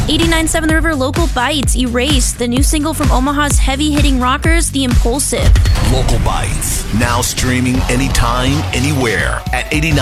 89.7 The River Local Bites, Erase, the new single from Omaha's heavy-hitting rockers, The Impulsive. Local Bites, now streaming anytime, anywhere at 89.